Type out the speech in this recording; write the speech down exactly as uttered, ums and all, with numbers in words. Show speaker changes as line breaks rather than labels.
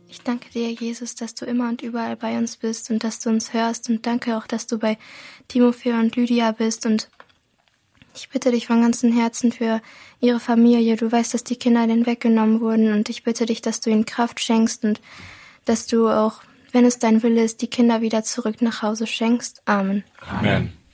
Ich danke dir, Jesus, dass du immer und überall bei uns bist und dass du uns hörst. Und danke auch, dass du bei Timofei und Lydia bist. Und ich bitte dich von ganzem Herzen für ihre Familie. Du weißt, dass die Kinder denen weggenommen wurden. Und ich bitte dich, dass du ihnen Kraft schenkst und dass du auch, wenn es dein Wille ist, die Kinder wieder zurück nach Hause schenkst. Amen.
Amen.